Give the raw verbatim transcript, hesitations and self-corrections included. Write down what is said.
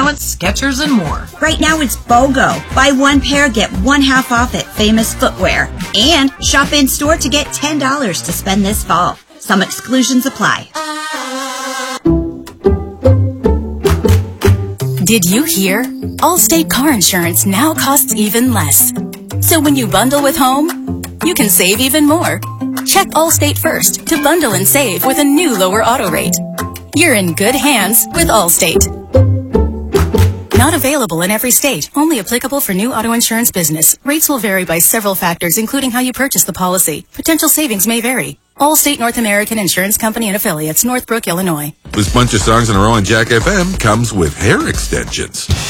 allowance, Skechers, and more. Right now it's BOGO. Buy one pair, get one half off at Famous Footwear. And shop in-store to get ten dollars to spend this fall. Some exclusions apply. Did you hear? Allstate car insurance now costs even less. So when you bundle with home, you can save even more. Check Allstate first to bundle and save with a new lower auto rate. You're in good hands with Allstate. Not available in every state. Only applicable for new auto insurance business. Rates will vary by several factors, including how you purchase the policy. Potential savings may vary. Allstate North American Insurance Company and Affiliates, Northbrook, Illinois. This bunch of songs in a row on Jack F M comes with hair extensions.